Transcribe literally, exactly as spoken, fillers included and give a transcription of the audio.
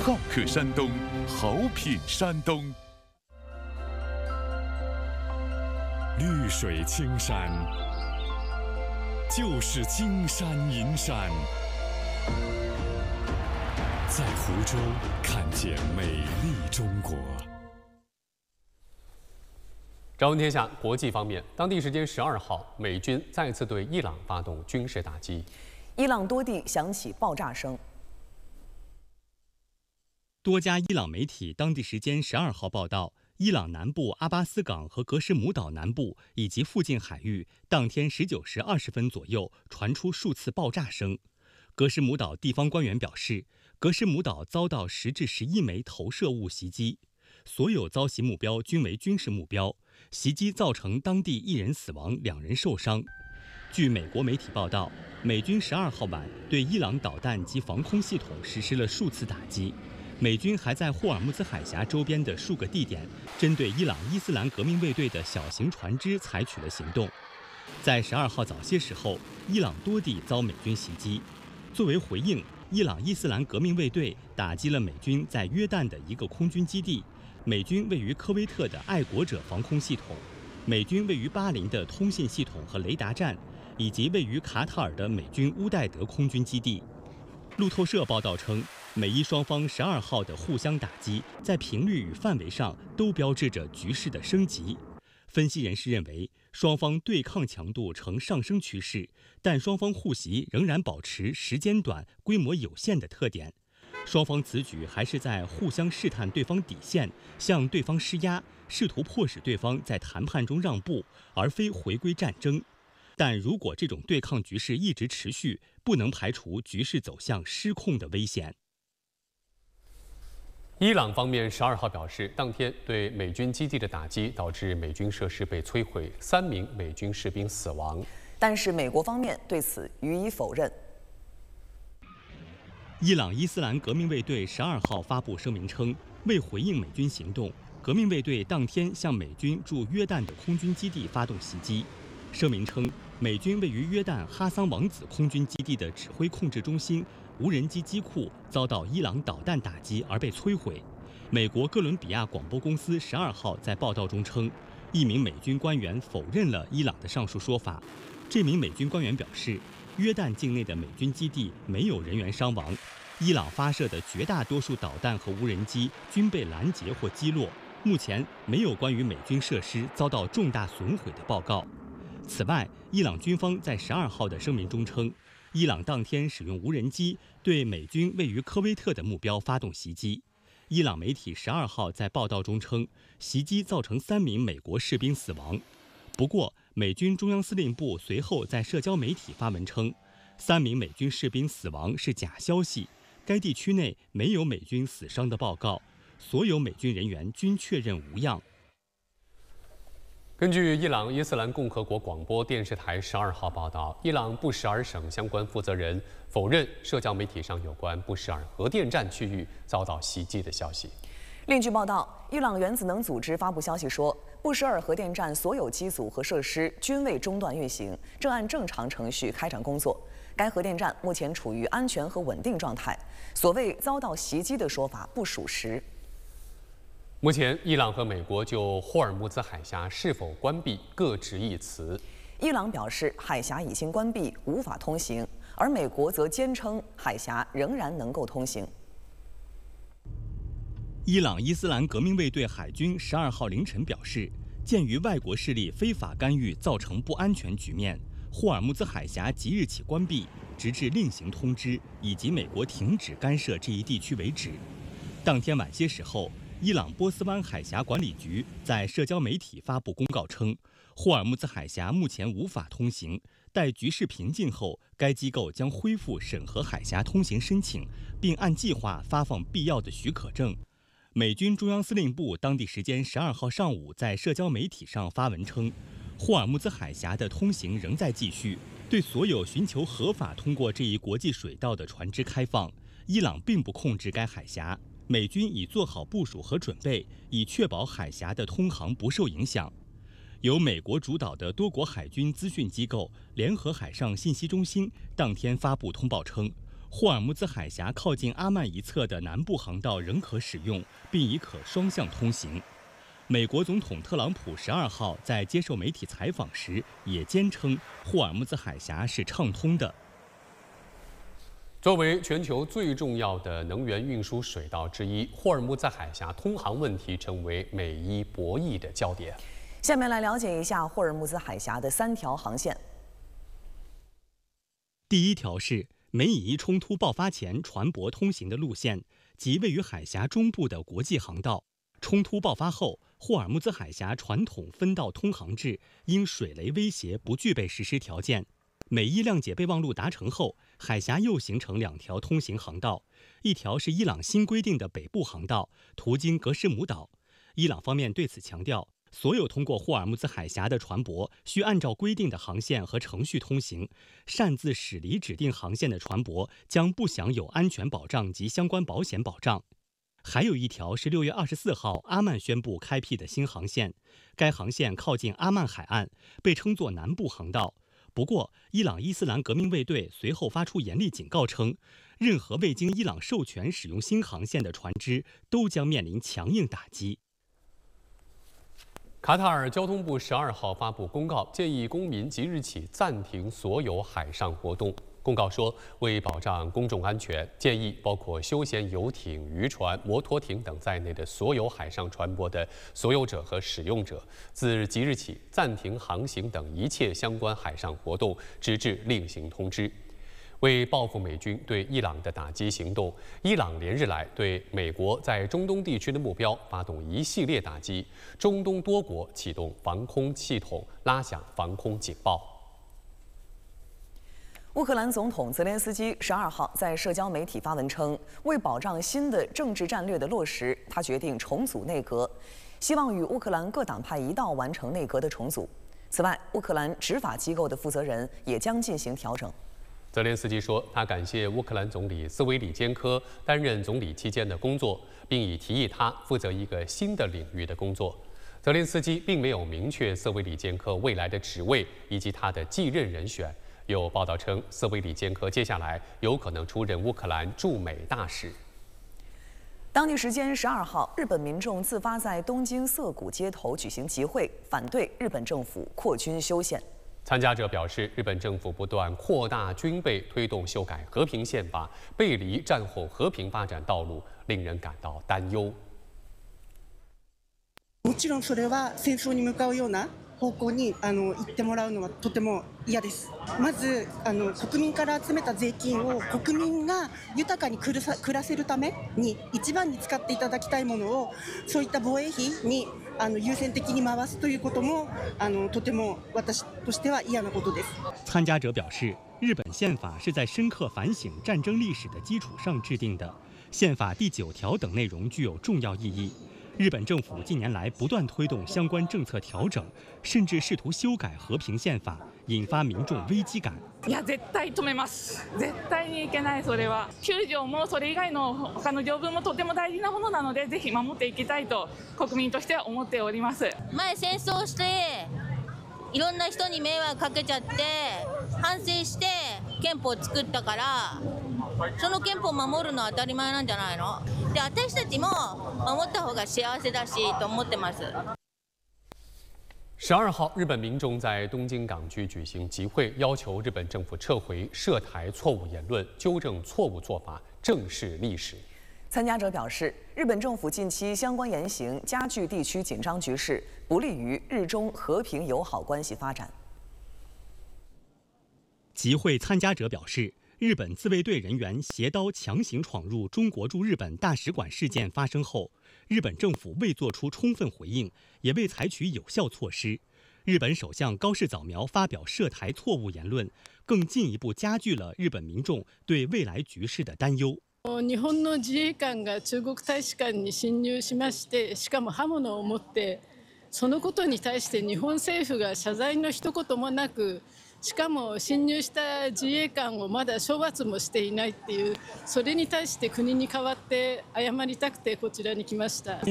好客山东，好品山东。 绿水青山，就是金山银山。在湖州看见美丽中国。 朝闻天下国际方面，当地时间十二号，美军再次对伊朗发动军事打击， 伊朗多地响起爆炸声。 多家伊朗媒体当地时间十二号报道，伊朗南部阿巴斯港和格什姆岛南部以及附近海域，当天十九时二十分左右传出数次爆炸声。格什姆岛地方官员表示，格什姆岛遭到十至十一枚投射物袭击，所有遭袭目标均为军事目标。袭击造成当地一人死亡，两人受伤。据美国媒体报道，美军十二号晚对伊朗导弹及防空系统实施了数次打击。美军还在霍尔木兹海峡周边的数个地点，针对伊朗伊斯兰革命卫队的小型船只采取了行动。在十二号早些时候，伊朗多地遭美军袭击。作为回应，伊朗伊斯兰革命卫队打击了美军在约旦的一个空军基地，美军位于科威特的爱国者防空系统，美军位于巴林的通信系统和雷达站，以及位于卡塔尔的美军乌代德空军基地。路透社报道称，美伊双方十二号的互相打击，在频率与范围上都标志着局势的升级。分析人士认为，双方对抗强度呈上升趋势，但双方互袭仍然保持时间短、规模有限的特点。双方此举还是在互相试探对方底线，向对方施压，试图迫使对方在谈判中让步，而非回归战争。但如果这种对抗局势一直持续，不能排除局势走向失控的危险。 伊朗方面十二号表示，当天对美军基地的打击导致美军设施被摧毁，三名美军士兵死亡。 但是美国方面对此予以否认。 伊朗伊斯兰革命卫队十二号发布声明称，为回应美军行动，革命卫队当天向美军驻约旦的空军基地发动袭击。声明称，美军位于约旦哈桑王子空军基地的指挥控制中心无人机机库遭到伊朗导弹打击而被摧毁。美国哥伦比亚广播公司十二号在报道中称，一名美军官员否认了伊朗的上述说法。这名美军官员表示，约旦境内的美军基地没有人员伤亡，伊朗发射的绝大多数导弹和无人机均被拦截或击落，目前没有关于美军设施遭到重大损毁的报告。此外，伊朗军方在十二号的声明中称，伊朗当天使用无人机对美军位于科威特的目标发动袭击。伊朗媒体十二号在报道中称，袭击造成三名美国士兵死亡。不过，美军中央司令部随后在社交媒体发文称，三名美军士兵死亡是假消息，该地区内没有美军死伤的报告，所有美军人员均确认无恙。 根据伊朗伊斯兰共和国广播电视台十二号报道，伊朗布什尔省相关负责人否认社交媒体上有关布什尔核电站区域遭到袭击的消息。 另据报道，伊朗原子能组织发布消息说，布什尔核电站所有机组和设施均未中断运行，正按正常程序开展工作。该核电站目前处于安全和稳定状态。所谓遭到袭击的说法不属实。 目前，伊朗和美国就霍尔木兹海峡是否关闭各执一词。 伊朗表示海峡已经关闭，无法通行，而美国则坚称海峡仍然能够通行。 伊朗伊斯兰革命卫队海军十二号凌晨表示，鉴于外国势力非法干预造成不安全局面，霍尔木兹海峡即日起关闭，直至另行通知以及美国停止干涉这一地区为止。当天晚些时候，伊朗波斯湾海峡管理局在社交媒体发布公告称，霍尔木兹海峡目前无法通行，待局势平静后，该机构将恢复审核海峡通行申请，并按计划发放必要的许可证。美军中央司令部当地时间十二号上午在社交媒体上发文称，霍尔木兹海峡的通行仍在继续，对所有寻求合法通过这一国际水道的船只开放。伊朗并不控制该海峡，美军已做好部署和准备，以确保海峡的通航不受影响。由美国主导的多国海军资讯机构联合海上信息中心当天发布通报称， 霍尔木兹海峡靠近阿曼一侧的南部航道仍可使用，并已可双向通行。美国总统特朗普十二号在接受媒体采访时也坚称，霍尔木兹海峡是畅通的。 作为全球最重要的能源运输水道之一，霍尔木兹海峡通航问题成为美伊博弈的焦点。 下面来了解一下霍尔木兹海峡的三条航线。 第一条是美以伊冲突爆发前船舶通行的路线，即位于海峡中部的国际航道。冲突爆发后，霍尔木兹海峡传统分道通航制因水雷威胁不具备实施条件。美伊谅解备忘录达成后，海峡又形成两条通行航道，一条是伊朗新规定的北部航道，途经格施姆岛。伊朗方面对此强调，所有通过霍尔木兹海峡的船舶需按照规定的航线和程序通行，擅自驶离指定航线的船舶将不享有安全保障及相关保险保障。还有一条是六月二十四号阿曼宣布开辟的新航线，该航线靠近阿曼海岸，被称作南部航道。不过，伊朗伊斯兰革命卫队随后发出严厉警告称，任何未经伊朗授权使用新航线的船只都将面临强硬打击。 卡塔尔交通部十二号发布公告，建议公民即日起暂停所有海上活动。公告说，为保障公众安全，建议包括休闲游艇、渔船、摩托艇等在内的所有海上船舶的所有者和使用者，自即日起暂停航行等一切相关海上活动，直至另行通知。为报复美军对伊朗的打击行动，伊朗连日来对美国在中东地区的目标发动一系列打击，中东多国启动防空系统，拉响防空警报。 乌克兰总统泽连斯基十二号在社交媒体发文称，为保障新的政治战略的落实，他决定重组内阁，希望与乌克兰各党派一道完成内阁的重组。此外，乌克兰执法机构的负责人也将进行调整。 泽连斯基说，他感谢乌克兰总理斯维里坚科担任总理期间的工作，并已提议他负责一个新的领域的工作。泽连斯基并没有明确斯维里坚科未来的职位以及他的继任人选。有报道称，斯维里坚科接下来有可能出任乌克兰驻美大使。 当地时间十二号，日本民众自发在东京涩谷街头举行集会，反对日本政府扩军修宪。 参加者表示，日本政府不断扩大军备，推动修改和平宪法，背离战后和平发展道路，令人感到担忧。 もちろんそれは戦争に向かうような方向にあの行ってもらうのはとても嫌です。まずあの国民から集めた税金を国民が豊かに暮らさ暮らせるために一番に使っていただきたいものをそういった防衛費にあの優先的に回すということもあのとても私としては嫌なことです。 参加者表示，日本宪法是在深刻反省战争历史的基础上制定的，宪法第九条等内容具有重要意义。日本政府近年来不断推动相关政策调整，甚至试图修改和平宪法，引发民众危機感。 いや絶対止めます。絶対にいけないそれは。きゅう条もそれ以外の他の条文もとても大事なものなので、ぜひ守っていきたいと国民としては思っております。 前戦争していろんな人に迷惑かけちゃって反省して憲法を作ったから。その憲法を守るのは当たり前なんじゃないの？で、私たちも守った方が幸せだしと思ってます。 十二号，日本民众在东京港区举行集会，要求日本政府撤回涉台错误言论，纠正错误做法，正视历史。 参加者表示，日本政府近期相关言行加剧地区紧张局势，不利于日中和平友好关系发展。 集会参加者表示，日本自卫队人员携刀强行闯入中国驻日本大使馆事件发生后，日本政府未做出充分回应，也未采取有效措施。日本首相高市早苗发表涉台错误言论，更进一步加剧了日本民众对未来局势的担忧。 日本の自衛官が中国大使館に侵入しまして、しかも刃物を持って、そのことに対して日本政府が謝罪の一言もなく。しかも侵入した自衛官をまだ処罰もしていないっていう、それに対して国に代わって謝りたくてこちらに来ました。